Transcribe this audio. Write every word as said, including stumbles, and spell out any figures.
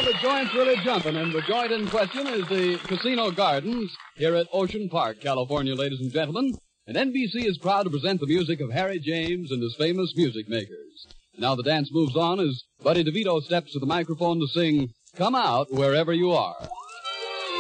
Well, the joint's really jumping, and the joint in question is the Casino Gardens here at Ocean Park, California, ladies and gentlemen. And N B C is proud to present the music of Harry James and his famous music makers. Now the dance moves on as Buddy DeVito steps to the microphone to sing Come Out Wherever You Are.